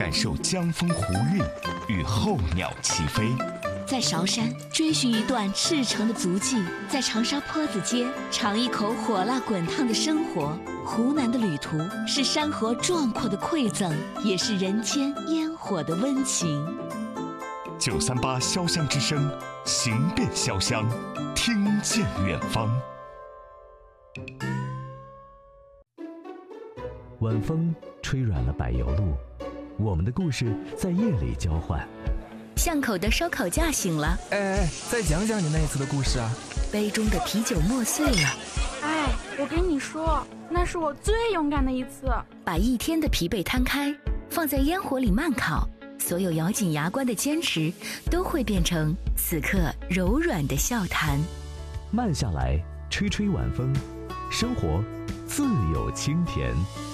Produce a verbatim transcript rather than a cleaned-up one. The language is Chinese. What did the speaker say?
感受江风湖韵与候鸟齐飞。 在韶山追寻一段赤诚的足迹，在长沙坡子街尝一口火辣滚烫的生活。湖南的旅途是山河壮阔的馈赠，也是人间烟火的温情。 九三八潇湘之声，行遍潇湘，听见远方。 晚风吹软了柏油路，我们的故事在夜里交换。 巷口的烧烤架醒了， 哎哎，再讲讲你那一次的故事啊！ 杯中的啤酒磨碎了， 哎，我跟你说，那是我最勇敢的一次。 把一天的疲惫摊开，放在烟火里慢烤，所有咬紧牙关的坚持，都会变成此刻柔软的笑谈。 慢下来，吹吹晚风，生活自有清甜。